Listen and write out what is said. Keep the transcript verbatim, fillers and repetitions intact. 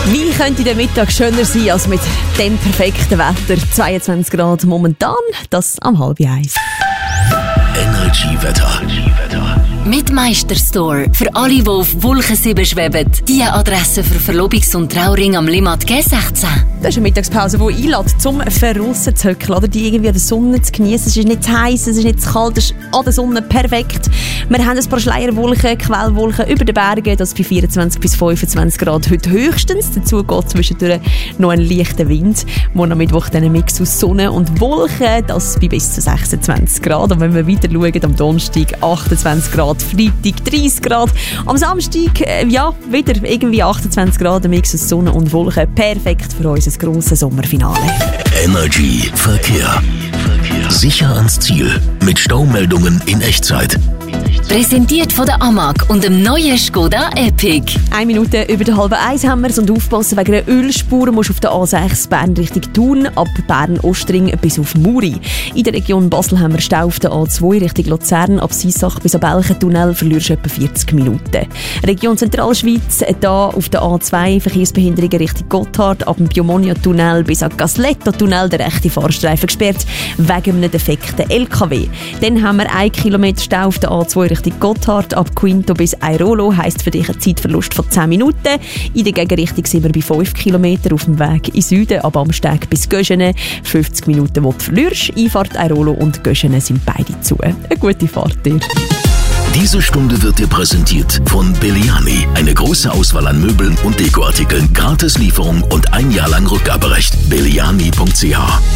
Wie könnte der Mittag schöner sein als mit dem perfekten Wetter? zweiundzwanzig Grad momentan, das am halb eins. Energy-Wetter. Mit Meisterstore. Für alle, die auf Wolken sieben schweben. Die Adresse für Verlobungs- und Trauring am Limmat G sechzehn. Das ist eine Mittagspause, die einlädt, zum Verrussen zu hückeln, oder die irgendwie an der Sonne zu genießen. Es ist nicht zu heiß, es ist nicht zu kalt, es ist an der Sonne perfekt. Wir haben ein paar Schleierwolken, Quellwolken über den Bergen, das bei vierundzwanzig bis fünfundzwanzig Grad heute höchstens. Dazu geht zwischendurch noch ein leichter Wind. Morgen am Mittwoch dann ein Mix aus Sonne und Wolken, das bei bis zu sechsundzwanzig Grad. Und wenn wir weiter schauen, am Donnerstag achtundzwanzig Grad, Freitag dreißig Grad, am Samstag äh, ja, wieder irgendwie achtundzwanzig Grad, ein Mix aus Sonne und Wolken. Perfekt für unser grosses Sommerfinale. Energy Verkehr. Sicher ans Ziel mit Staumeldungen in Echtzeit. Präsentiert von der A M A G und dem neuen Skoda Epic. Eine Minute über der halben Eins haben wir es und aufpassen wegen einer Ölspur. Musst auf der A sechs Bern Richtung Thun, ab Bern-Ostring bis auf Muri. In der Region Basel haben wir Stau auf der A zwei Richtung Luzern, ab Sissach bis am Belchentunnel verlierst du etwa vierzig Minuten. Region Zentralschweiz, da auf der A zwei Verkehrsbehinderungen Richtung Gotthard, ab dem Piomonia-Tunnel bis am Gasletto-Tunnel der rechte Fahrstreifen gesperrt, wegen einem defekten L K W. Dann haben wir einen Kilometer Stau auf der A zwei Richtung Gotthard, ab Quinto bis Airolo, heisst für dich ein Zeitverlust von zehn Minuten. In der Gegenrichtung sind wir bei fünf Kilometern auf dem Weg in Süden, ab Amsteg bis Göschene. fünfzig Minuten, die du verlierst. Einfahrt Airolo und Göschene sind beide zu. Eine gute Fahrt dir. Diese Stunde wird dir präsentiert von Belliani. Eine große Auswahl an Möbeln und Dekoartikeln, Gratislieferung und ein Jahr lang Rückgaberecht. belliani punkt c h